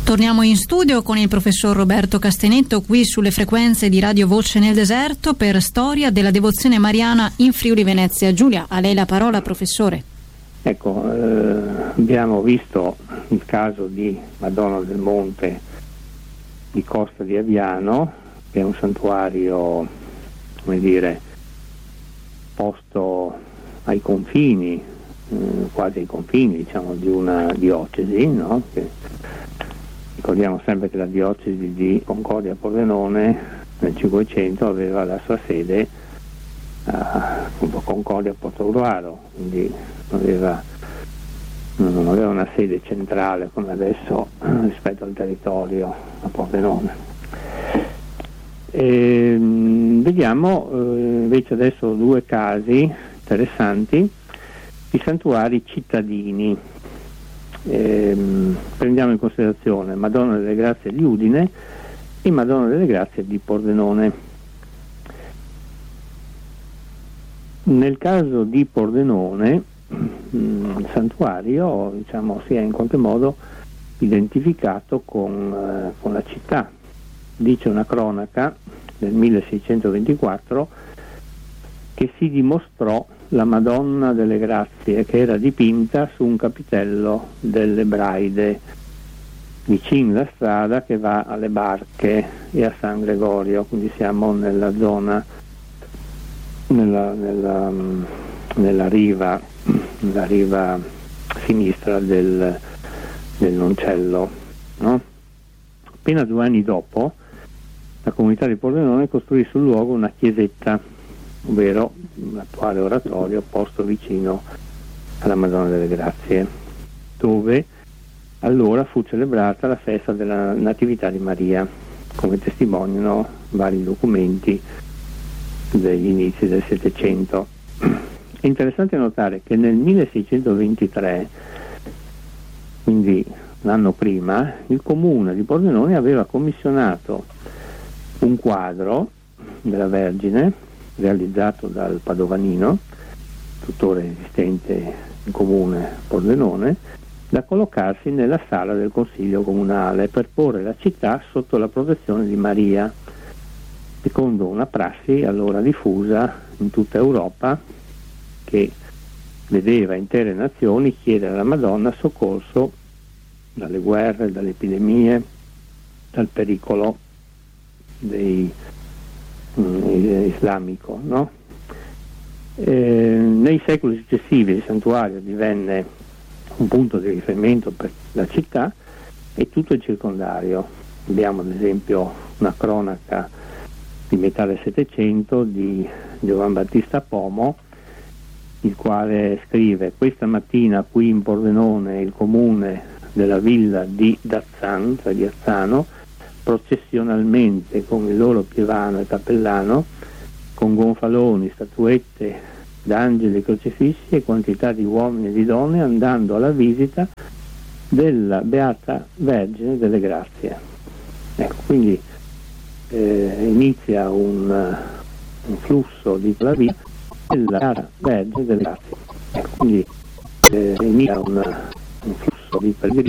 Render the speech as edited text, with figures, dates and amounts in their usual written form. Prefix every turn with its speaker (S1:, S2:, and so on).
S1: Torniamo in studio con il professor Roberto Castenetto qui sulle frequenze di Radio Voce nel Deserto per Storia della devozione mariana in Friuli Venezia Giulia. A lei la parola, professore.
S2: Ecco, abbiamo visto il caso di Madonna del Monte di Costa di Aviano, che è un santuario, come dire, posto ai confini, quasi ai confini, diciamo, di una diocesi, no? Ricordiamo sempre che la diocesi di Concordia Pordenone nel Cinquecento aveva la sua sede a Concordia Portogruaro, quindi non aveva una sede centrale come adesso rispetto al territorio a Pordenone. Vediamo invece adesso due casi interessanti di santuari cittadini. Prendiamo in considerazione Madonna delle Grazie di Udine e Madonna delle Grazie di Pordenone. Nel caso di Pordenone il santuario, diciamo, si è in qualche modo identificato con la città. Dice una cronaca del 1624 che si dimostrò la Madonna delle Grazie che era dipinta su un capitello delle Braide vicino alla strada che va alle Barche e a San Gregorio, quindi siamo nella zona nella riva sinistra del Noncello, no? Appena 2 anni dopo la comunità di Pordenone costruì sul luogo una chiesetta, ovvero l'attuale oratorio posto vicino alla Madonna delle Grazie, dove allora fu celebrata la festa della Natività di Maria, come testimoniano vari documenti degli inizi del Settecento. È interessante notare che nel 1623, quindi l'anno prima, il comune di Pordenone aveva commissionato un quadro della Vergine realizzato dal Padovanino, tuttora esistente in comune Pordenone, da collocarsi nella sala del Consiglio Comunale per porre la città sotto la protezione di Maria, secondo una prassi allora diffusa in tutta Europa che vedeva intere nazioni chiedere alla Madonna soccorso dalle guerre, dalle epidemie, dal pericolo islamico, no? Nei secoli successivi il santuario divenne un punto di riferimento per la città e tutto il circondario. Abbiamo ad esempio una cronaca di metà del Settecento di Giovan Battista Pomo, il quale scrive: questa mattina qui in Pordenone il comune della villa di Dazzan, cioè di Azzano, processionalmente con il loro pievano e cappellano, con gonfaloni, statuette d'angeli crocifissi e quantità di uomini e di donne, andando alla visita della Beata Vergine delle Grazie. Ecco, quindi inizia un flusso di la vita della Beata Vergine delle Grazie. Ecco, quindi inizia un flusso di pellegrini